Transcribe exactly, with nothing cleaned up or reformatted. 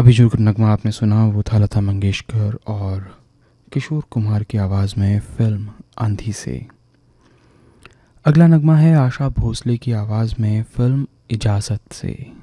अभी जो नगमा आपने सुना वो था लता मंगेशकर और किशोर कुमार की आवाज़ में फ़िल्म आंधी से। अगला नगमा है आशा भोसले की आवाज़ में फ़िल्म इजाज़त से।